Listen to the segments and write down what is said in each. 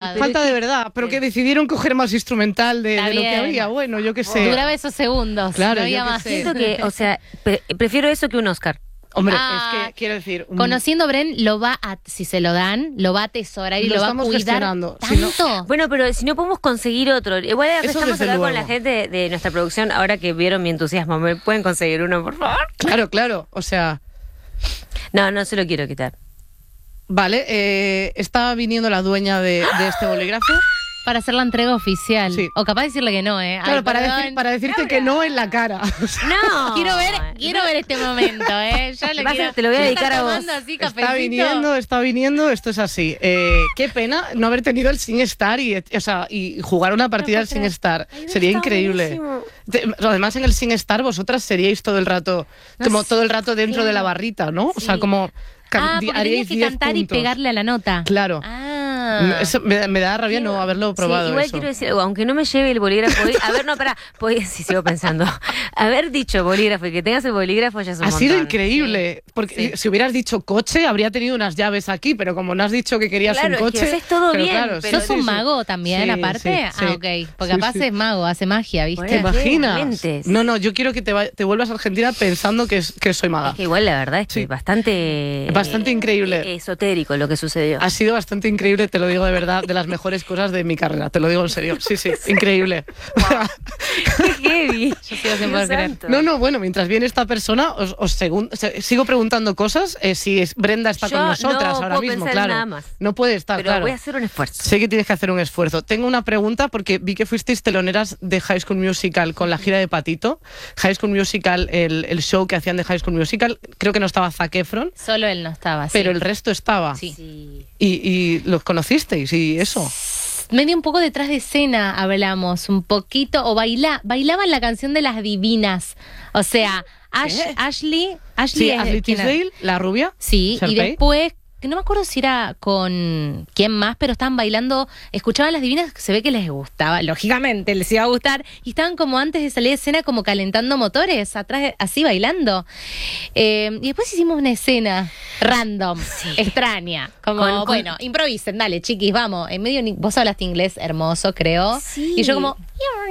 Falta de verdad, pero que decidieron coger más instrumental de lo que había. Bueno, yo qué sé. Duraba esos segundos. Claro, no había más. Siento que, o sea, prefiero eso que un Oscar. Hombre, es que quiero decir... Conociendo a Bren, si se lo dan, lo va a atesorar y lo va a cuidar gestionando. tanto. Si no... Bueno, pero si no podemos conseguir otro. Igual estamos acá con la gente de nuestra producción, ahora que vieron mi entusiasmo. ¿Me pueden conseguir uno, por favor? Claro. O sea... No se lo quiero quitar. Vale, está viniendo la dueña de este bolígrafo. Para hacer la entrega oficial. Sí. O capaz decirle que no, Claro, Ay, para decirte que no en la cara. O sea, No. Quiero ver este momento, Ya Te lo voy a dedicar a vos. Así, está viniendo, esto es así. Qué pena no haber tenido el SingStar y jugar una partida del SingStar. Sería increíble. Además, en el SingStar vosotras seríais todo el rato, todo el rato dentro de la barrita, ¿no? O sea, como... porque tenías que cantar y pegarle a la nota. Claro. Eso me da rabia no haberlo probado. Igual eso. quiero decir algo, aunque no me lleve el bolígrafo hoy, sí, sigo pensando. Haber dicho bolígrafo y que tengas el bolígrafo ya es un montón. Ha sido increíble, porque si hubieras dicho coche, habría tenido unas llaves aquí, pero como no has dicho que querías un coche... Claro, es que haces todo bien. Claro, pero ¿Sos un mago también, aparte? Sí. Ok, porque capaz es mago, hace magia, ¿viste? ¿Te imaginas? Mentes. No, yo quiero que te vuelvas a Argentina pensando que soy maga. Es que igual la verdad es que bastante increíble. Esotérico lo que sucedió. Ha sido bastante increíble, te lo digo de verdad, de las mejores cosas de mi carrera, te lo digo en serio. Sí, increíble. Qué heavy. Yo sigo sin poder creer. No, bueno, mientras viene esta persona, sigo preguntando cosas, si Brenda está con nosotras ahora mismo, claro. Nada más. No puede estar, pero claro. voy a hacer un esfuerzo. Sé que tienes que hacer un esfuerzo. Tengo una pregunta porque vi que fuisteis teloneras de High School Musical con la gira de Patito. High School Musical, el show que hacían de High School Musical, creo que no estaba Zac Efron. Solo él no estaba, sí. Pero el resto estaba. Sí. Y los conocisteis y eso. Medio un poco detrás de escena hablamos, un poquito, o bailaban la canción de las divinas. O sea, Ashley Tisdale, la rubia. Sí, Sharpay. y después, que no me acuerdo si era con quién más, pero estaban bailando, escuchaban las divinas, se ve que les gustaba, lógicamente les iba a gustar, y estaban como antes de salir de escena como calentando motores, atrás, así bailando. Y después hicimos una escena random, extraña, como, bueno, improvisen, dale, chiquis, vamos. En medio, vos hablaste inglés hermoso, creo, y yo como...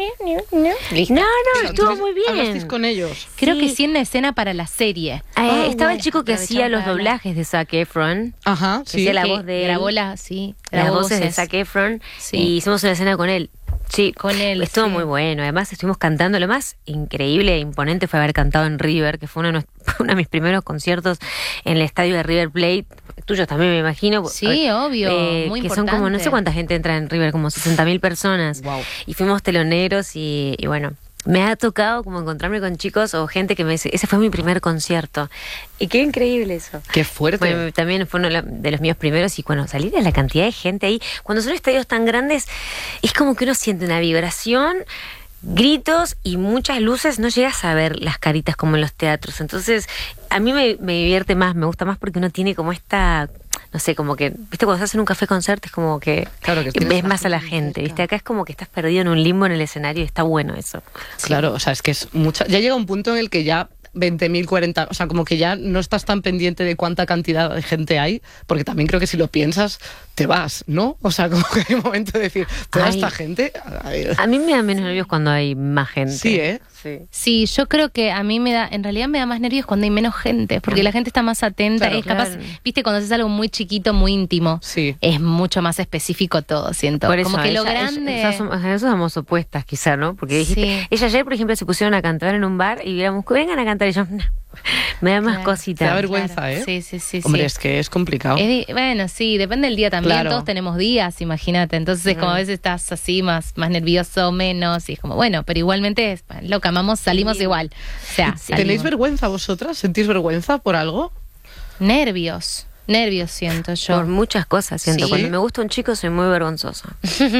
Listo. No, estuvo muy bien. ¿Hablasteis con ellos? Creo que sí en la escena para la serie. Estaba el chico que hacía los doblajes de Zac Efron. Ajá, sí. Hacía la voz de grabó las voces de Zac Efron. Sí. Y hicimos una escena con él. Sí, con él. Estuvo muy bueno. Además, estuvimos cantando. Lo más increíble e imponente fue haber cantado en River, que fue uno de mis primeros conciertos en el estadio de River Plate. Tuyos también, me imagino. Sí, obvio. Muy que importante. son como, no sé cuánta gente entra en River, como 60.000 personas. Wow. Y fuimos teloneros y bueno, me ha tocado como encontrarme con chicos o gente que me dice, ese fue mi primer concierto. Y qué increíble eso. Qué fuerte. Bueno, también fue uno de los míos primeros y bueno, salir de la cantidad de gente ahí, cuando son estadios tan grandes, es como que uno siente una vibración, gritos y muchas luces, no llegas a ver las caritas como en los teatros. Entonces, a mí me divierte más, me gusta más porque uno tiene como esta... No sé, como que, viste, cuando estás en un café concierto es como que, claro, que ves más a la gente, viste, acá es como que estás perdido en un limbo en el escenario y está bueno eso. Claro, o sea, es que es mucha... Ya llega un punto en el que ya 20.000, 40... O sea, como que ya no estás tan pendiente de cuánta cantidad de gente hay, porque también creo que si lo piensas, te vas, ¿no? O sea, como que hay un momento de decir, toda esta gente... A mí me da menos nervios cuando hay más gente. Sí, ¿eh? Sí, yo creo que a mí en realidad me da más nervios cuando hay menos gente, porque la gente está más atenta, claro, es capaz, viste, cuando haces algo muy chiquito, muy íntimo, es mucho más específico todo, siento. Por eso, como que lo grande... Eso somos opuestas quizá, ¿no? Porque dijiste, ella ayer, por ejemplo, se pusieron a cantar en un bar y éramos, vengan a cantar, y yo, no, me da más cositas. Te da vergüenza, ¿eh? Sí. Hombre, es que es complicado. Bueno, sí, depende del día también, claro. Todos tenemos días, imagínate, entonces como a veces estás así, más nervioso, menos, y es como, bueno, pero igualmente, loca, amamos, salimos igual. O sea, ¿tenéis vergüenza vosotras? ¿Sentís vergüenza por algo? Nervios siento yo. Por muchas cosas siento. ¿Sí? Cuando me gusta un chico soy muy vergonzosa.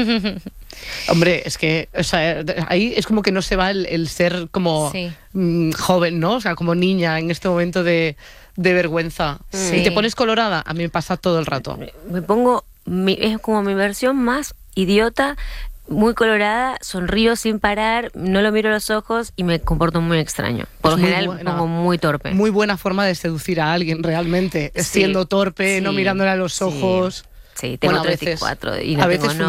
Hombre, es que, o sea, ahí es como que no se va el ser como joven, ¿no? O sea, como niña en este momento de vergüenza. ¿Y te pones colorada? A mí me pasa todo el rato. Me pongo, es como mi versión más idiota, muy colorada, sonrío sin parar, no lo miro a los ojos y me comporto muy extraño. Por lo general me pongo muy torpe. Muy buena forma de seducir a alguien, realmente. Siendo torpe, no mirándole a los ojos. Sí, tengo 34 y no a veces tengo